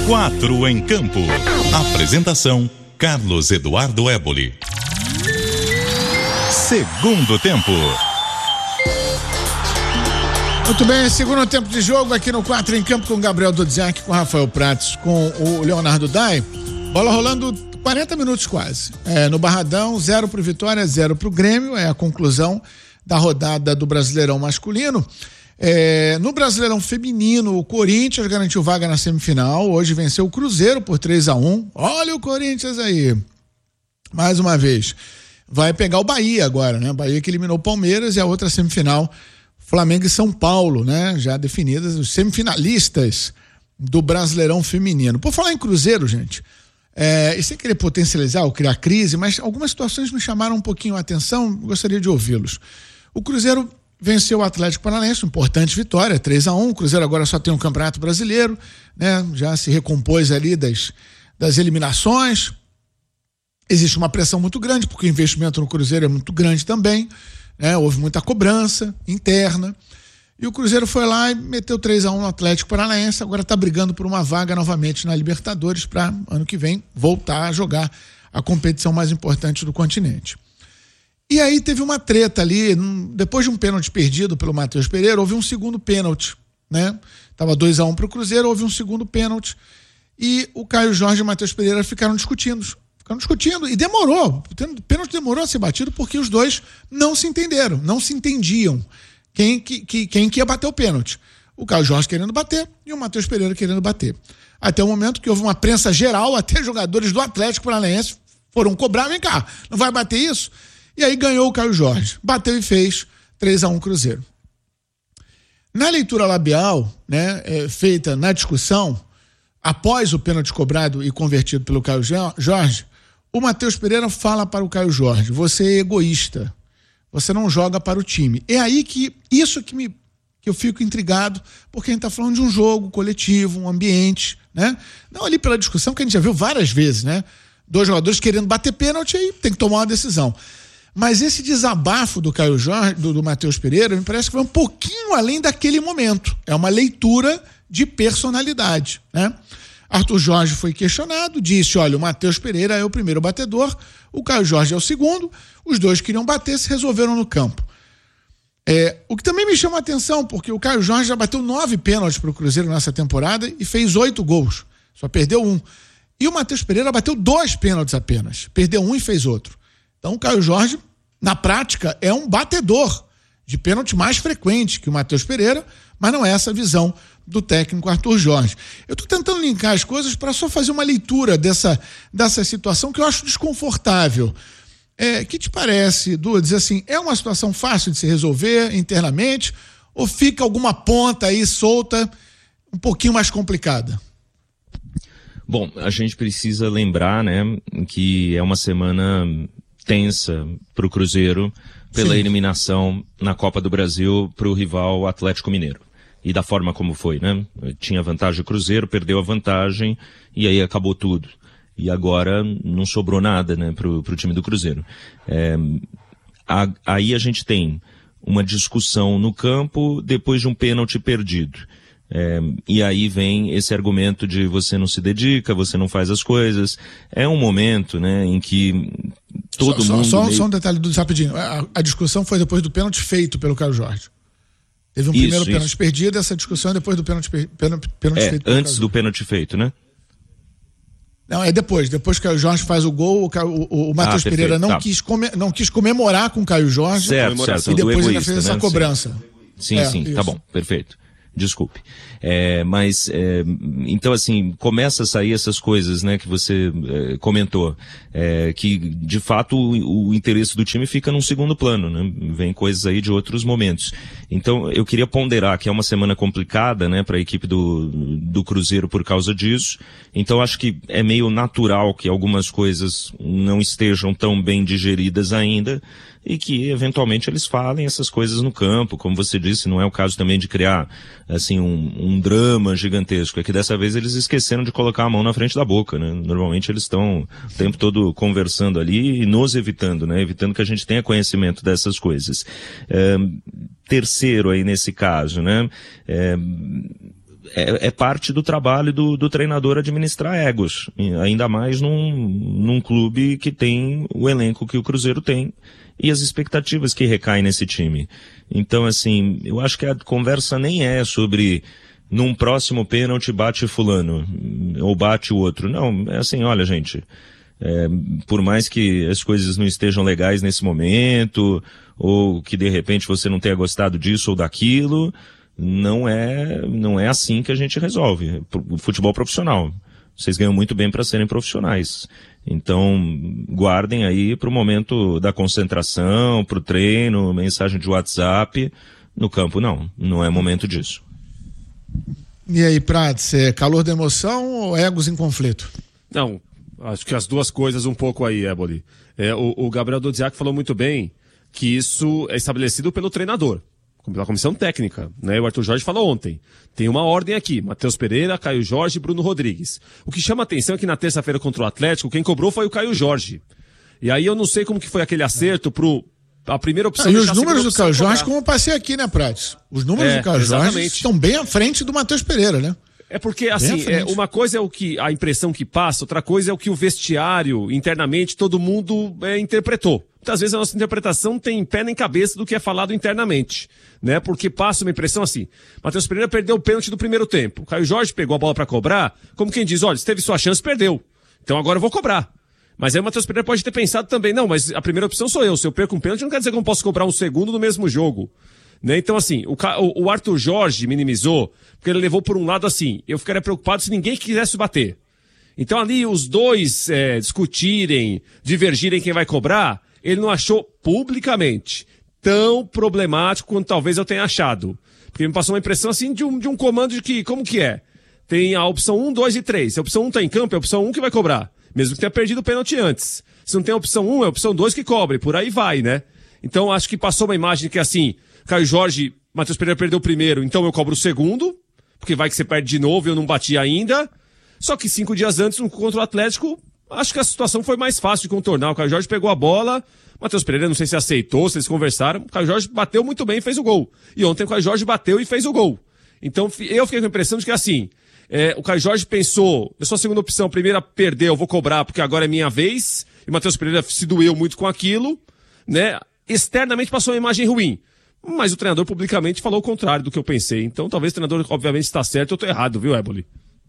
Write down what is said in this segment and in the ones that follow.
4 em Campo. Apresentação: Carlos Eduardo Éboli. Segundo tempo. Muito bem, segundo tempo de jogo aqui no 4 em Campo com Gabriel Dudziak, com Rafael Prates, com o Leonardo Dai. Bola rolando 40 minutos quase. No Barradão, 0 pro Vitória, 0 pro Grêmio. É a conclusão da rodada do Brasileirão masculino. No Brasileirão feminino, o Corinthians garantiu vaga na semifinal. Hoje venceu o Cruzeiro por 3-1. Olha o Corinthians aí. Mais uma vez. Vai pegar o Bahia agora, né? Bahia que eliminou o Palmeiras, e a outra semifinal, Flamengo e São Paulo, né? Já definidas os semifinalistas do Brasileirão feminino. Por falar em Cruzeiro, gente, e sem querer potencializar ou criar crise, mas algumas situações me chamaram um pouquinho a atenção, gostaria de ouvi-los. O Cruzeiro venceu o Atlético Paranaense, importante vitória, 3-1. O Cruzeiro agora só tem um Campeonato Brasileiro, né? Já se recompôs ali das eliminações. Existe uma pressão muito grande, porque o investimento no Cruzeiro é muito grande também, né? Houve muita cobrança interna. E o Cruzeiro foi lá e meteu 3-1 no Atlético Paranaense, agora está brigando por uma vaga novamente na Libertadores para ano que vem voltar a jogar a competição mais importante do continente. E aí teve uma treta ali, depois de um pênalti perdido pelo Matheus Pereira, houve um segundo pênalti, né? Tava 2-1 para o Cruzeiro, houve um segundo pênalti, e o Caio Jorge e o Matheus Pereira ficaram discutindo, e demorou, o pênalti demorou a ser batido porque os dois não se entenderam, não se entendiam quem que ia bater o pênalti. O Caio Jorge querendo bater e o Matheus Pereira querendo bater. Até o momento que houve uma prensa geral, até jogadores do Atlético Paranaense foram cobrar, vem cá, não vai bater isso? E aí ganhou o Caio Jorge, bateu e fez 3-1 Cruzeiro. Na leitura labial, né, feita na discussão, após o pênalti cobrado e convertido pelo Caio Jorge, o Matheus Pereira fala para o Caio Jorge: você é egoísta, você não joga para o time. É aí que eu fico intrigado, porque a gente está falando de um jogo coletivo, um ambiente, né? Não ali pela discussão que a gente já viu várias vezes, né? 2 jogadores querendo bater pênalti, aí tem que tomar uma decisão. Mas esse desabafo do Caio Jorge, do Matheus Pereira, me parece que vai um pouquinho além daquele momento. É uma leitura de personalidade, né? Arthur Jorge foi questionado, disse: olha, o Matheus Pereira é o primeiro batedor, o Caio Jorge é o segundo, os dois queriam bater, se resolveram no campo. O que também me chama a atenção, porque o Caio Jorge já bateu 9 pênaltis para o Cruzeiro nessa temporada e fez 8 gols, só perdeu 1. E o Matheus Pereira bateu 2 pênaltis apenas, perdeu 1 e fez outro. Então o Caio Jorge, na prática, é um batedor de pênalti mais frequente que o Matheus Pereira, mas não é essa a visão do técnico Arthur Jorge. Eu estou tentando linkar as coisas para só fazer uma leitura dessa situação que eu acho desconfortável. Que te parece, Du, dizer assim, é uma situação fácil de se resolver internamente ou fica alguma ponta aí solta, um pouquinho mais complicada? Bom, a gente precisa lembrar, né, que é uma semana tensa para o Cruzeiro pela Sim. eliminação na Copa do Brasil para o rival Atlético Mineiro. E da forma como foi, né? Tinha vantagem o Cruzeiro, perdeu a vantagem e aí acabou tudo. E agora não sobrou nada, né, pro time do Cruzeiro. Aí a gente tem uma discussão no campo depois de um pênalti perdido. E aí vem esse argumento de você não se dedica, você não faz as coisas. É um momento, né, em que todo mundo... Só um detalhe rapidinho. A discussão foi depois do pênalti feito pelo Caio Jorge. Teve um primeiro pênalti perdido, essa discussão é depois do pênalti feito. Antes do pênalti feito, né? Não, é depois. Depois que o Jorge faz o gol, o Matheus Pereira não quis comemorar com o Caio Jorge. Certo. E depois ele fez essa cobrança. Sim, tá bom, perfeito. Desculpe. Então assim, começa a sair essas coisas, né, que você comentou, que de fato o interesse do time fica num segundo plano, né, vem coisas aí de outros momentos. Então eu queria ponderar que é uma semana complicada, né, para a equipe do Cruzeiro por causa disso. Então acho que é meio natural que algumas coisas não estejam tão bem digeridas ainda, e que eventualmente eles falem essas coisas no campo, como você disse, não é o caso também de criar assim um drama gigantesco, é que dessa vez eles esqueceram de colocar a mão na frente da boca, né? Normalmente eles estão o tempo todo conversando ali e nos evitando, né? Evitando que a gente tenha conhecimento dessas coisas. Terceiro aí nesse caso, né? é parte do trabalho do treinador administrar egos, ainda mais num clube que tem o elenco que o Cruzeiro tem e as expectativas que recaem nesse time. Então, assim, eu acho que a conversa nem é sobre num próximo pênalti bate fulano ou bate o outro. Não, é assim, olha, gente, por mais que as coisas não estejam legais nesse momento, ou que de repente você não tenha gostado disso ou daquilo, não é assim que a gente resolve. O futebol profissional. Vocês ganham muito bem para serem profissionais. Então, guardem aí para o momento da concentração, para o treino, mensagem de WhatsApp. No campo, não é momento disso. E aí, Prats, é calor da emoção ou egos em conflito? Não, acho que as duas coisas um pouco aí, Éboli. O Gabriel Dodziak falou muito bem que isso é estabelecido pelo treinador, pela comissão técnica, né? O Arthur Jorge falou ontem. Tem uma ordem aqui, Matheus Pereira, Caio Jorge e Bruno Rodrigues. O que chama a atenção é que na terça-feira contra o Atlético, quem cobrou foi o Caio Jorge. E aí eu não sei como que foi aquele acerto a primeira opção. E os números do Caio Jorge, como eu passei aqui, né, Prats? Os números do Caio Jorge estão bem à frente do Matheus Pereira, né? É porque, assim, uma coisa é a impressão que passa, outra coisa é o que o vestiário, internamente, todo mundo interpretou. Muitas vezes a nossa interpretação não tem pé nem cabeça do que é falado internamente, né? Porque passa uma impressão assim, Matheus Pereira perdeu o pênalti do primeiro tempo, o Caio Jorge pegou a bola para cobrar, como quem diz, olha, se teve sua chance, perdeu. Então agora eu vou cobrar. Mas aí o Matheus Pereira pode ter pensado também, não, mas a primeira opção sou eu, se eu perco um pênalti não quer dizer que eu não posso cobrar um segundo no mesmo jogo. Né? Então, assim, o Arthur Jorge minimizou, porque ele levou por um lado assim, eu ficaria preocupado se ninguém quisesse bater. Então ali os dois discutirem, divergirem quem vai cobrar, ele não achou publicamente tão problemático quanto talvez eu tenha achado. Porque me passou uma impressão assim de um comando de que, como que é? Tem a opção 1, 2 e 3. Se a opção 1 tá em campo, é a opção 1 que vai cobrar. Mesmo que tenha perdido o pênalti antes. Se não tem a opção 1, é a opção 2 que cobre. Por aí vai, né? Então acho que passou uma imagem que assim, Caio Jorge, Matheus Pereira perdeu o primeiro, então eu cobro o segundo, porque vai que você perde de novo e eu não bati ainda. Só que 5 dias antes, contra o Atlético, acho que a situação foi mais fácil de contornar. O Caio Jorge pegou a bola, Matheus Pereira não sei se aceitou, se eles conversaram, o Caio Jorge bateu muito bem e fez o gol. E ontem o Caio Jorge bateu e fez o gol. Então eu fiquei com a impressão de que assim, o Caio Jorge pensou, eu sou a segunda opção, a primeira perdeu, eu vou cobrar porque agora é minha vez, e o Matheus Pereira se doeu muito com aquilo, né? Externamente passou uma imagem ruim. Mas o treinador publicamente falou o contrário do que eu pensei. Então talvez o treinador obviamente está certo, eu estou errado, viu, Éboli?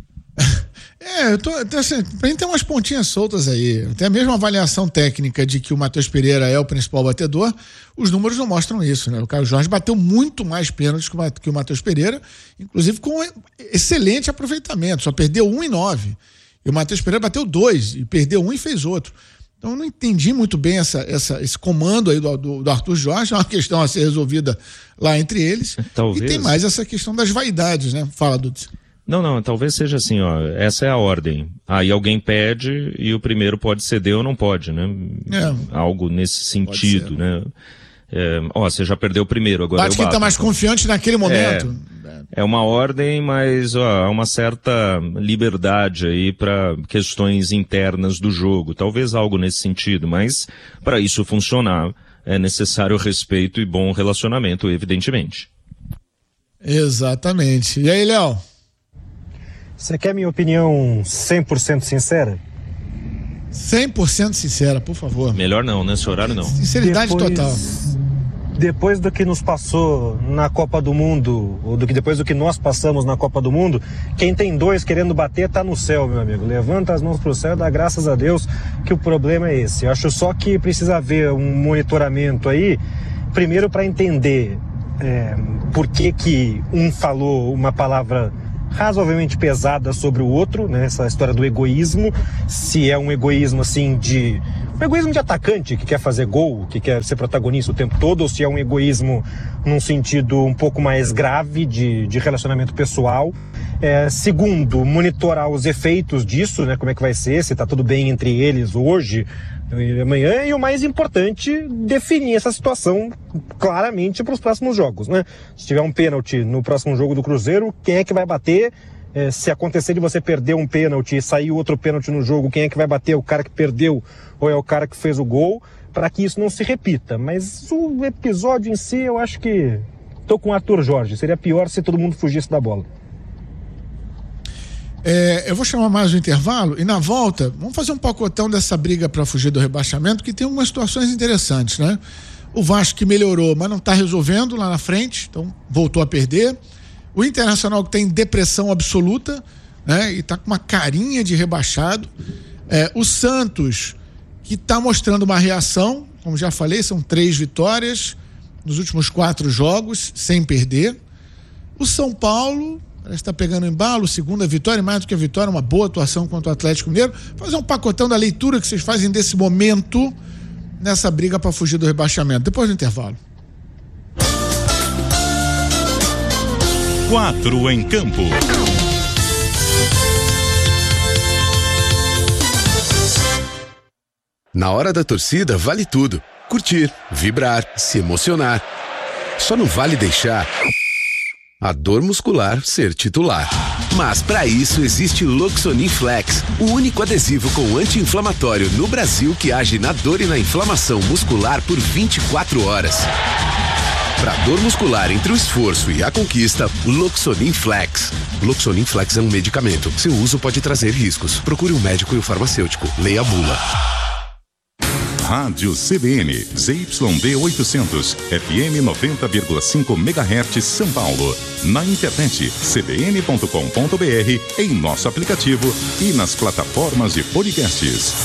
Assim, pra gente ter umas pontinhas soltas aí. Até mesmo a avaliação técnica de que o Matheus Pereira é o principal batedor, os números não mostram isso, né? O Caio Jorge bateu muito mais pênaltis que o Matheus Pereira, inclusive com excelente aproveitamento, só perdeu 1 e 9. E o Matheus Pereira bateu 2 e perdeu 1 e fez outro. Então eu não entendi muito bem esse comando aí do Arthur Jorge, é uma questão a ser resolvida lá entre eles. Talvez. E tem mais essa questão das vaidades, né? Fala, Dudes. Não, talvez seja assim, ó, essa é a ordem. Aí alguém pede e o primeiro pode ceder ou não pode, né? Algo nesse sentido, né? Você já perdeu o primeiro, agora bate quem tá mais confiante naquele momento. É uma ordem, mas há uma certa liberdade aí para questões internas do jogo. Talvez algo nesse sentido, mas para isso funcionar é necessário respeito e bom relacionamento, evidentemente. Exatamente. E aí, Léo? Você quer minha opinião 100% sincera? 100% sincera, por favor. Melhor não, nesse horário não. Sinceridade total. Depois do que nos passou na Copa do Mundo, ou depois do que nós passamos na Copa do Mundo, quem tem 2 querendo bater tá no céu, meu amigo. Levanta as mãos pro céu e dá graças a Deus que o problema é esse. Eu acho só que precisa haver um monitoramento aí, primeiro para entender por que um falou uma palavra razoavelmente pesada sobre o outro, né? Essa história do egoísmo, se é um egoísmo assim um egoísmo de atacante que quer fazer gol, que quer ser protagonista o tempo todo, ou se é um egoísmo num sentido um pouco mais grave de relacionamento pessoal. Segundo, monitorar os efeitos disso, né? Como é que vai ser, se tá tudo bem entre eles hoje e amanhã, e o mais importante, definir essa situação claramente para os próximos jogos, né? Se tiver um pênalti no próximo jogo do Cruzeiro, quem é que vai bater? Se acontecer de você perder um pênalti e sair outro pênalti no jogo, quem é que vai bater? O cara que perdeu ou é o cara que fez o gol? Para que isso não se repita. Mas o episódio em si, eu acho que tô com o Arthur Jorge. Seria pior se todo mundo fugisse da bola. Eu vou chamar mais um intervalo e na volta vamos fazer um pacotão dessa briga para fugir do rebaixamento, que tem algumas situações interessantes, né? O Vasco que melhorou, mas não está resolvendo lá na frente, então voltou a perder. O Internacional que tem depressão absoluta, né? E está com uma carinha de rebaixado. O Santos que está mostrando uma reação, como já falei, são 3 vitórias nos últimos 4 jogos, sem perder. O São Paulo parece que está pegando embalo, segunda vitória, e mais do que a vitória, uma boa atuação contra o Atlético Mineiro. Fazer um pacotão da leitura que vocês fazem desse momento nessa briga para fugir do rebaixamento. Depois do intervalo. 4 em campo. Na hora da torcida vale tudo. Curtir, vibrar, se emocionar. Só não vale deixar a dor muscular ser titular. Mas para isso existe Loxonin Flex, o único adesivo com anti-inflamatório no Brasil que age na dor e na inflamação muscular por 24 horas. Para dor muscular entre o esforço e a conquista, Loxonin Flex. Loxonin Flex é um medicamento. Seu uso pode trazer riscos. Procure um médico e o farmacêutico. Leia a bula. Rádio CBN, ZYD 800, FM 90,5 MHz São Paulo. Na internet, cbn.com.br, em nosso aplicativo e nas plataformas de podcasts.